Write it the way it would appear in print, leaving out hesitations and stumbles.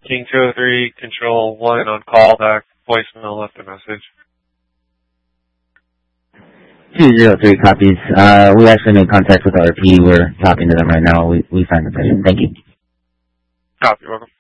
King 203, Control 1 on callback. Voicemail left a message. 203 copies. We actually made contact with RP. We're talking to them right now. We signed the petition. Thank you. Copy, welcome.